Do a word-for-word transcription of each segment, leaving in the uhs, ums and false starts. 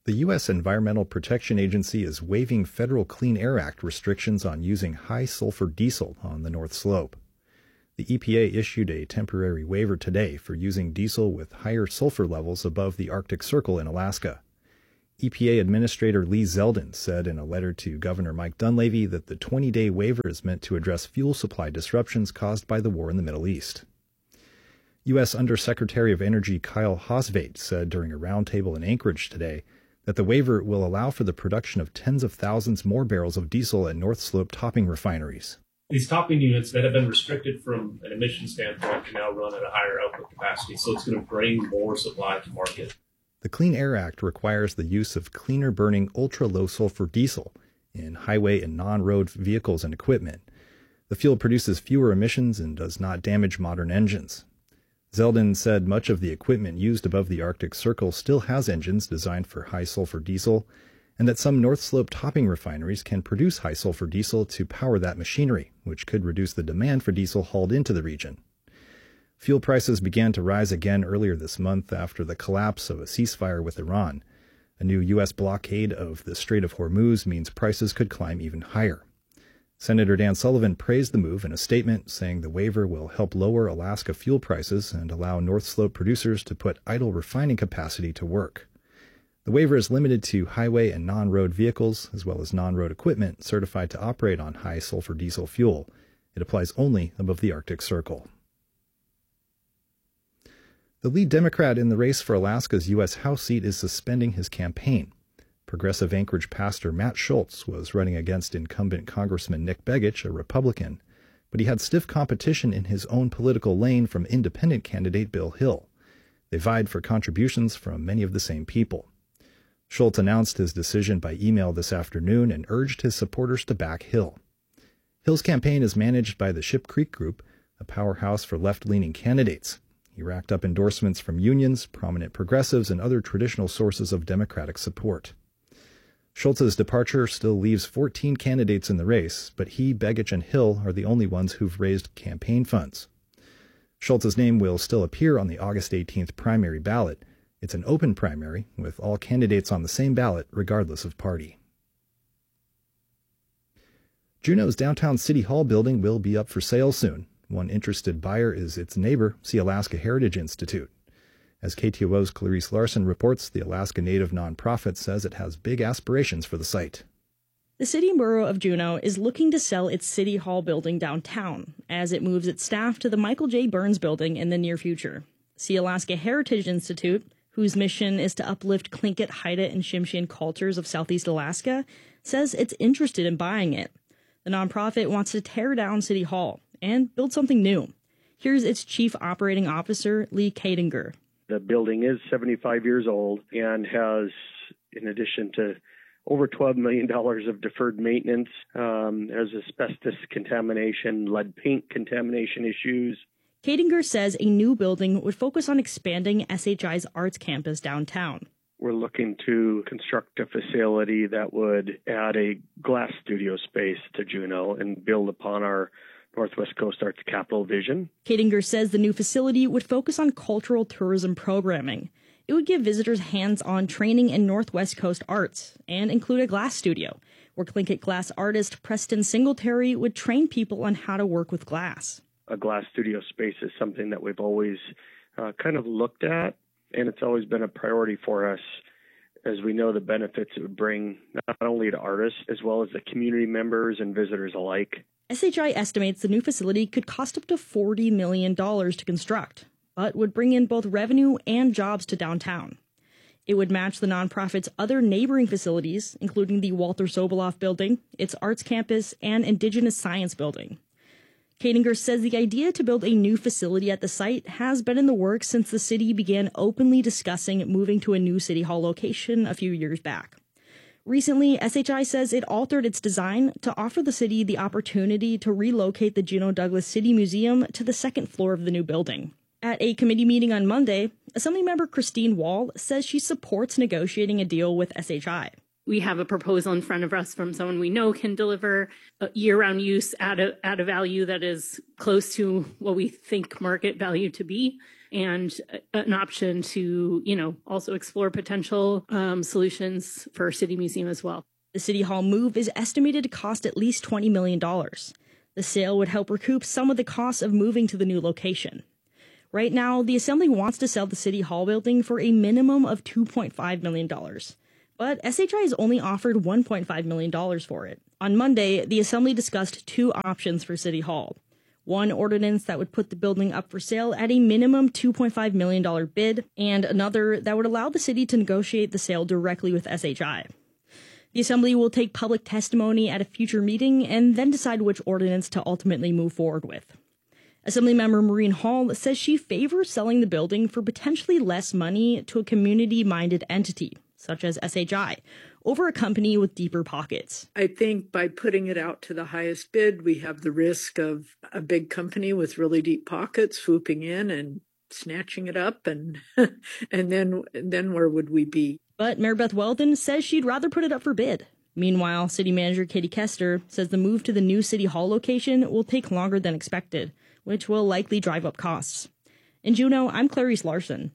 The U S Environmental Protection Agency is waiving Federal Clean Air Act restrictions on using high-sulfur diesel on the North Slope. The E P A issued a temporary waiver today for using diesel with higher sulfur levels above the Arctic Circle in Alaska. E P A Administrator Lee Zeldin said in a letter to Governor Mike Dunleavy that the twenty-day waiver is meant to address fuel supply disruptions caused by the war in the Middle East. U S Undersecretary of Energy Kyle Hosvait said during a roundtable in Anchorage today that the waiver will allow for the production of tens of thousands more barrels of diesel at North Slope topping refineries. These topping units that have been restricted from an emission standpoint can now run at a higher output capacity, so it's going to bring more supply to market. The Clean Air Act requires the use of cleaner-burning ultra-low-sulfur diesel in highway and non-road vehicles and equipment. The fuel produces fewer emissions and does not damage modern engines. Zeldin said much of the equipment used above the Arctic Circle still has engines designed for high-sulfur diesel, and that some North Slope topping refineries can produce high-sulfur diesel to power that machinery, which could reduce the demand for diesel hauled into the region. Fuel prices began to rise again earlier this month after the collapse of a ceasefire with Iran. A new U S blockade of the Strait of Hormuz means prices could climb even higher. Senator Dan Sullivan praised the move in a statement, saying the waiver will help lower Alaska fuel prices and allow North Slope producers to put idle refining capacity to work. The waiver is limited to highway and non-road vehicles, as well as non-road equipment certified to operate on high-sulfur diesel fuel. It applies only above the Arctic Circle. The lead Democrat in the race for Alaska's U S House seat is suspending his campaign. Progressive Anchorage pastor Matt Schultz was running against incumbent Congressman Nick Begich, a Republican, but he had stiff competition in his own political lane from independent candidate Bill Hill. They vied for contributions from many of the same people. Schultz announced his decision by email this afternoon and urged his supporters to back Hill. Hill's campaign is managed by the Ship Creek Group, a powerhouse for left-leaning candidates. He racked up endorsements from unions, prominent progressives, and other traditional sources of Democratic support. Schultz's departure still leaves fourteen candidates in the race, but he, Begich, and Hill are the only ones who've raised campaign funds. Schultz's name will still appear on the August eighteenth primary ballot. It's an open primary, with all candidates on the same ballot, regardless of party. Juneau's downtown City Hall building will be up for sale soon. One interested buyer is its neighbor, Sealaska Heritage Institute. As K T O O's Clarice Larson reports, the Alaska Native nonprofit says it has big aspirations for the site. The City Borough of Juneau is looking to sell its City Hall building downtown as it moves its staff to the Michael J. Burns building in the near future. Sealaska Heritage Institute, whose mission is to uplift Tlingit, Haida, and Tsimshian cultures of Southeast Alaska, says it's interested in buying it. The nonprofit wants to tear down City Hall and build something new. Here's its Chief Operating Officer, Lee Kadinger. The building is seventy-five years old and has, in addition to over twelve million dollars of deferred maintenance, um, has asbestos contamination, lead paint contamination issues. Kadinger says a new building would focus on expanding S H I's arts campus downtown. We're looking to construct a facility that would add a glass studio space to Juneau and build upon our Northwest Coast Arts Capital vision. Kadinger says the new facility would focus on cultural tourism programming. It would give visitors hands-on training in Northwest Coast arts and include a glass studio, where Tlingit glass artist Preston Singletary would train people on how to work with glass. A glass studio space is something that we've always uh, kind of looked at, and it's always been a priority for us, as we know the benefits it would bring not only to artists as well as the community members and visitors alike. S H I estimates the new facility could cost up to forty million dollars to construct, but would bring in both revenue and jobs to downtown. It would match the nonprofit's other neighboring facilities, including the Walter Soboleff Building, its arts campus, and Indigenous Science Building. Kadinger says the idea to build a new facility at the site has been in the works since the city began openly discussing moving to a new City Hall location a few years back. Recently, S H I says it altered its design to offer the city the opportunity to relocate the Juneau Douglas City Museum to the second floor of the new building. At a committee meeting on Monday, Assemblymember Christine Wall says she supports negotiating a deal with S H I. We have a proposal in front of us from someone we know can deliver year-round use at a, at a value that is close to what we think market value to be. and an option to, you know, also explore potential um, solutions for City Museum as well. The City Hall move is estimated to cost at least twenty million dollars. The sale would help recoup some of the costs of moving to the new location. Right now, the Assembly wants to sell the City Hall building for a minimum of two point five million dollars. But S H I has only offered one point five million dollars for it. On Monday, the Assembly discussed two options for City Hall. One ordinance that would put the building up for sale at a minimum two point five million dollars bid, and another that would allow the city to negotiate the sale directly with S H I. The Assembly will take public testimony at a future meeting and then decide which ordinance to ultimately move forward with. Assemblymember Maureen Hall says she favors selling the building for potentially less money to a community-minded entity, such as S H I, over a company with deeper pockets. I think by putting it out to the highest bid, we have the risk of a big company with really deep pockets swooping in and snatching it up, and and then then where would we be? But Mayor Beth Weldon says she'd rather put it up for bid. Meanwhile, City Manager Katie Kester says the move to the new City Hall location will take longer than expected, which will likely drive up costs. In Juneau, I'm Clarice Larson.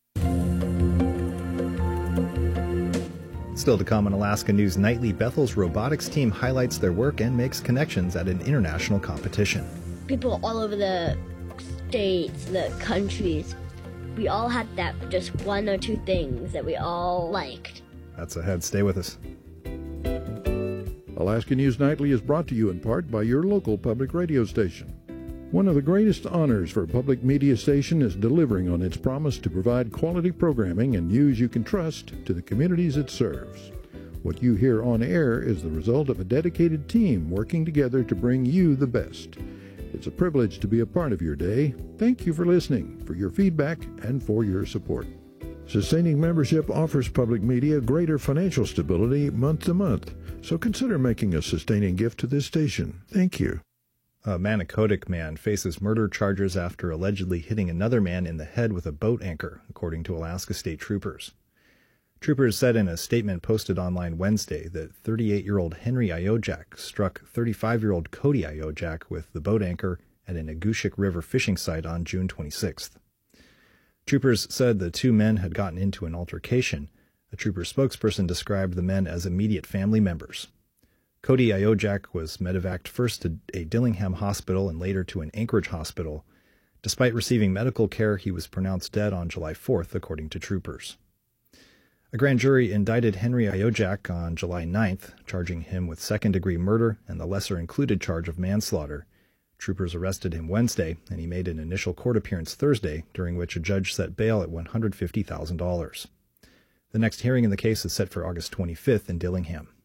Still to come on Alaska News Nightly, Bethel's robotics team highlights their work and makes connections at an international competition. People all over the states, the countries, we all had that just one or two things that we all liked. That's ahead. Stay with us. Alaska News Nightly is brought to you in part by your local public radio station. One of the greatest honors for a public media station is delivering on its promise to provide quality programming and news you can trust to the communities it serves. What you hear on air is the result of a dedicated team working together to bring you the best. It's a privilege to be a part of your day. Thank you for listening, for your feedback, and for your support. Sustaining membership offers public media greater financial stability month to month, so consider making a sustaining gift to this station. Thank you. A Manicodic man faces murder charges after allegedly hitting another man in the head with a boat anchor, according to Alaska State Troopers. Troopers said in a statement posted online Wednesday that thirty-eight-year-old Henry Iojak struck thirty-five-year-old Cody Iojak with the boat anchor at an Agushik River fishing site on June twenty-sixth. Troopers said the two men had gotten into an altercation. A trooper spokesperson described the men as immediate family members. Cody Iojak was medevaced first to a Dillingham hospital and later to an Anchorage hospital. Despite receiving medical care, he was pronounced dead on July fourth, according to troopers. A grand jury indicted Henry Iojak on July ninth, charging him with second-degree murder and the lesser-included charge of manslaughter. Troopers arrested him Wednesday, and he made an initial court appearance Thursday, during which a judge set bail at one hundred fifty thousand dollars. The next hearing in the case is set for August twenty-fifth in Dillingham.